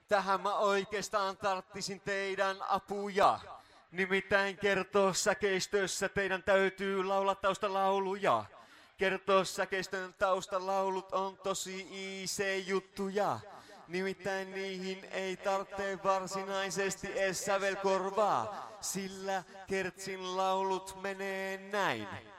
Tähän mä oikeastaan tarttisin teidän apuja. Nimittäin kertoo säkeistössä teidän täytyy laulaa taustalauluja. Kertoo säkeistön taustalaulut on tosi easy juttuja. Nimittäin niihin ei tarvitse varsinaisesti edes sävelkorvaa, sillä kertsin laulut menee näin.